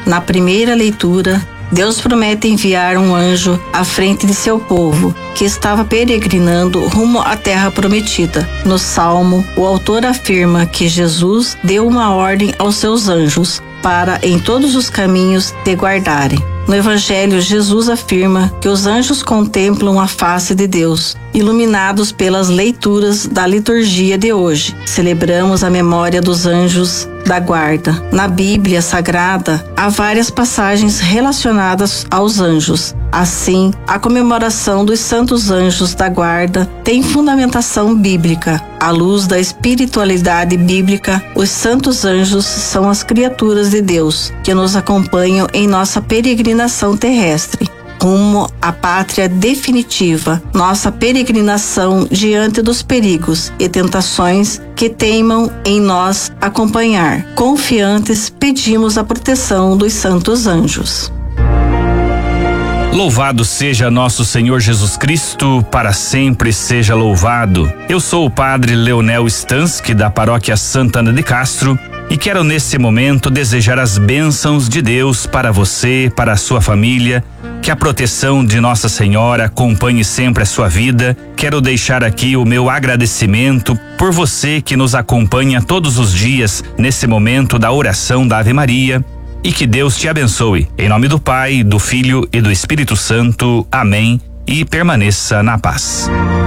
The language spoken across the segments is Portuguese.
Na primeira leitura, Deus promete enviar um anjo à frente de seu povo, que estava peregrinando rumo à terra prometida. No Salmo, o autor afirma que Jesus deu uma ordem aos seus anjos para em todos os caminhos te guardarem. No Evangelho, Jesus afirma que os anjos contemplam a face de Deus. Iluminados pelas leituras da liturgia de hoje, celebramos a memória dos anjos da guarda. Na Bíblia Sagrada, há várias passagens relacionadas aos anjos. Assim, a comemoração dos santos anjos da guarda tem fundamentação bíblica. À luz da espiritualidade bíblica, os santos anjos são as criaturas de Deus que nos acompanham em nossa peregrinação terrestre rumo à pátria definitiva, nossa peregrinação diante dos perigos e tentações que teimam em nós acompanhar. Confiantes, pedimos a proteção dos santos anjos. Louvado seja nosso Senhor Jesus Cristo, para sempre seja louvado. Eu sou o Padre Leonel Stansky, da Paróquia Santana de Castro, e quero nesse momento desejar as bênçãos de Deus para você, para a sua família, que a proteção de Nossa Senhora acompanhe sempre a sua vida. Quero deixar aqui o meu agradecimento por você que nos acompanha todos os dias nesse momento da oração da Ave Maria. E que Deus te abençoe. Em nome do Pai, do Filho e do Espírito Santo. Amém. E permaneça na paz.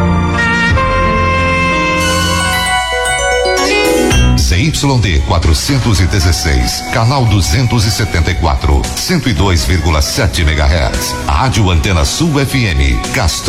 ZYD 416, canal 274, 102,7 MHz. Rádio Antena Sul FM, Castro.